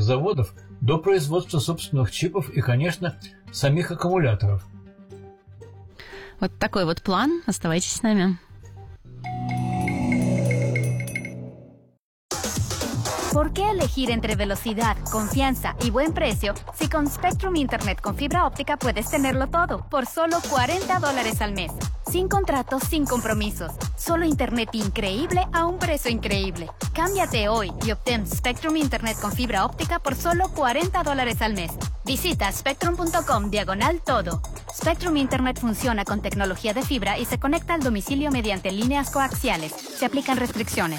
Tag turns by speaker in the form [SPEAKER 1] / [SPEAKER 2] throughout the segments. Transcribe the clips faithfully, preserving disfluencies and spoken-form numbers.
[SPEAKER 1] заводов до производства собственных чипов и, конечно, самих аккумуляторов.
[SPEAKER 2] Вот такой вот план. Оставайтесь с нами.
[SPEAKER 3] ¿Por qué elegir entre velocidad, confianza y buen precio si con Spectrum Internet con fibra óptica puedes tenerlo todo por solo cuarenta dólares al mes? Sin contratos, sin compromisos. Solo Internet increíble a un precio increíble. Cámbiate hoy y obtén Spectrum Internet con fibra óptica por solo cuarenta dólares al mes. Visita spectrum.com diagonal todo. Spectrum Internet funciona con tecnología de fibra y se conecta al domicilio mediante líneas coaxiales. Se aplican restricciones.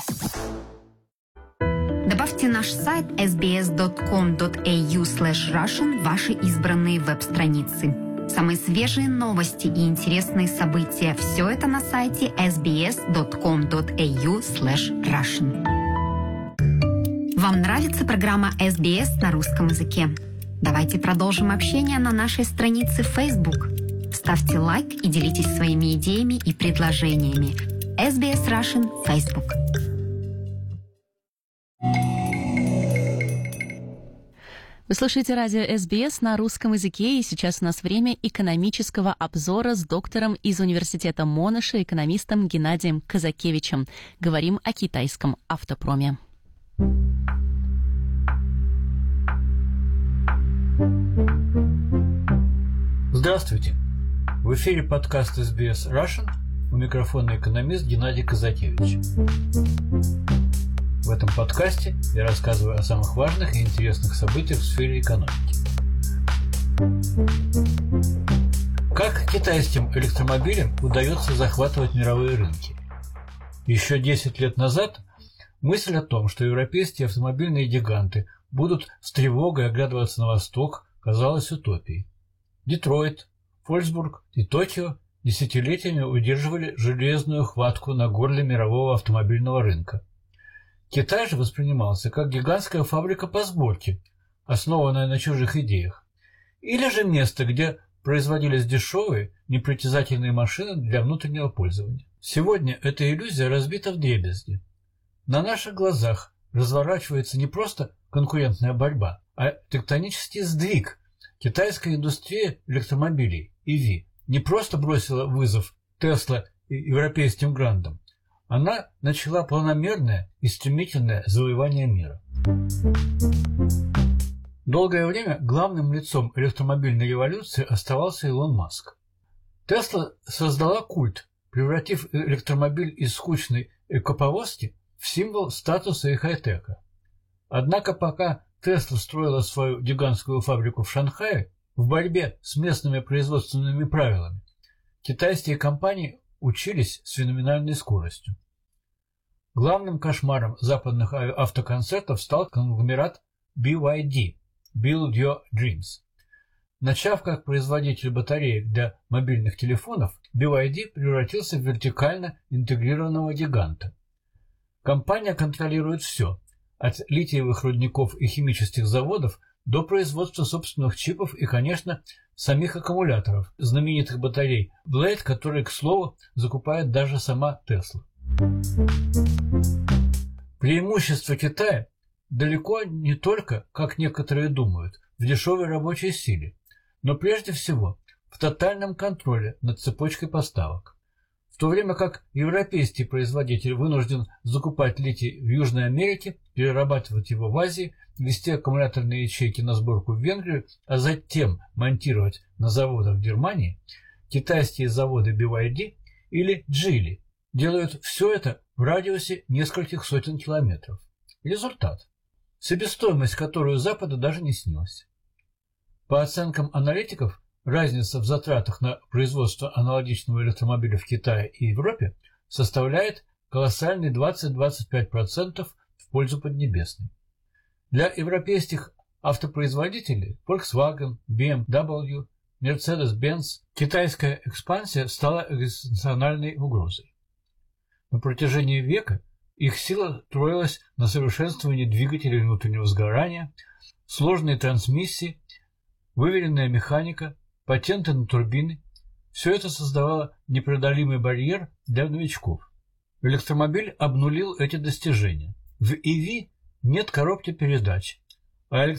[SPEAKER 4] Добавьте наш сайт эс би эс точка ком точка эй ю слэш Russian в ваши избранные веб-страницы. Самые свежие новости и интересные события – все это на сайте эс би эс точка ком точка эй ю слэш Russian. Вам нравится программа эс би эс на русском языке? Давайте продолжим общение на нашей странице в Facebook. Ставьте лайк и делитесь своими идеями и предложениями. эс би эс Russian Facebook.
[SPEAKER 2] Вы слушаете радио эс би эс на русском языке, и сейчас у нас время экономического обзора с доктором из университета Монаша, экономистом Геннадием Казакевичем. Говорим о китайском автопроме.
[SPEAKER 1] Здравствуйте! В эфире подкаст эс би эс Russian, у микрофона экономист Геннадий Казакевич. В этом подкасте я рассказываю о самых важных и интересных событиях в сфере экономики. Как китайским электромобилям удается захватывать мировые рынки? Еще десять лет назад мысль о том, что европейские автомобильные гиганты будут с тревогой оглядываться на восток, казалась утопией. Детройт, Вольфсбург и Токио десятилетиями удерживали железную хватку на горле мирового автомобильного рынка. Китай же воспринимался как гигантская фабрика по сборке, основанная на чужих идеях, или же место, где производились дешевые, непритязательные машины для внутреннего пользования. Сегодня эта иллюзия разбита вдребезги. На наших глазах разворачивается не просто конкурентная борьба, а тектонический сдвиг. Китайская индустрия электромобилей и ви не просто бросила вызов Tesla и европейским грандам, она начала планомерное и стремительное завоевание мира. Долгое время главным лицом электромобильной революции оставался Илон Маск. Tesla создала культ, превратив электромобиль из скучной экоповозки в символ статуса и хай-тека. Однако пока Tesla строила свою гигантскую фабрику в Шанхае, в борьбе с местными производственными правилами, китайские компании учились с феноменальной скоростью. Главным кошмаром западных автоконцертов стал конгломерат би вай ди – Build Your Dreams. Начав как производитель батареек для мобильных телефонов, би вай ди превратился в вертикально интегрированного гиганта. Компания контролирует все – от литиевых рудников и химических заводов до производства собственных чипов и, конечно, самих аккумуляторов, знаменитых батарей Blade, которые, к слову, закупает даже сама Tesla. Преимущество Китая далеко не только, как некоторые думают, в дешевой рабочей силе, но прежде всего в тотальном контроле над цепочкой поставок. В то время как европейский производитель вынужден закупать литий в Южной Америке, перерабатывать его в Азии, везти аккумуляторные ячейки на сборку в Венгрию, а затем монтировать на заводах в Германии, китайские заводы би вай ди или Geely делают все это в радиусе нескольких сотен километров. Результат – себестоимость, которую Западу даже не снилась. По оценкам аналитиков, разница в затратах на производство аналогичного электромобиля в Китае и Европе составляет колоссальные двадцать-двадцать пять процентов в пользу Поднебесной. Для европейских автопроизводителей Volkswagen, би эм дабл ю, Mercedes-Benz китайская экспансия стала экзистенциальной угрозой. На протяжении века их сила строилась на совершенствовании двигателей внутреннего сгорания, сложной трансмиссии, выверенная механика, патенты на турбины. Все это создавало непреодолимый барьер для новичков. Электромобиль обнулил эти достижения. В и ви нет коробки передач, а